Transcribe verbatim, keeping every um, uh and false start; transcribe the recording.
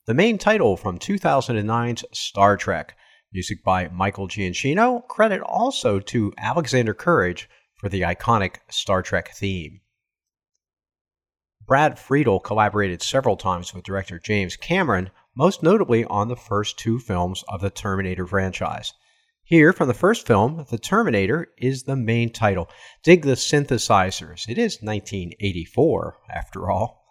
the main title from two thousand nine's Star Trek. Music by Michael Giacchino. Credit also to Alexander Courage for the iconic Star Trek theme. Brad Friedel collaborated several times with director James Cameron, most notably on the first two films of the Terminator franchise. Here, from the first film, The Terminator is the main title. Dig the synthesizers. It is nineteen eighty-four, after all.